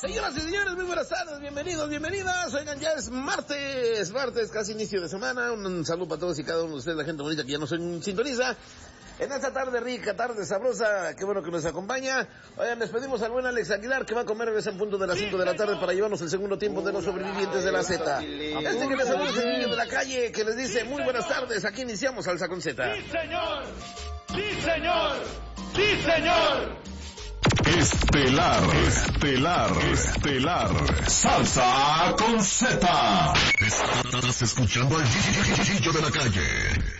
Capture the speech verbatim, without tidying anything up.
Señoras y señores, muy buenas tardes, bienvenidos, bienvenidas. Oigan, ya es martes, martes, casi inicio de semana. Un, un saludo para todos y cada uno de ustedes, la gente bonita que ya nos sintoniza. En esta tarde rica, tarde sabrosa, qué bueno que nos acompaña. Oigan, les pedimos al buen Alex Aguilar que va a comer en punto de las cinco de la tarde para llevarnos el segundo tiempo de los sobrevivientes de la Z. Este que les saluda es el niño de la calle que les dice muy buenas tardes. Aquí iniciamos Salsa con Z. ¡Sí, señor! ¡Sí, señor! ¡Sí, señor! Estelar, estelar, estelar. Salsa con Z. Estás escuchando al Gillo de la Calle.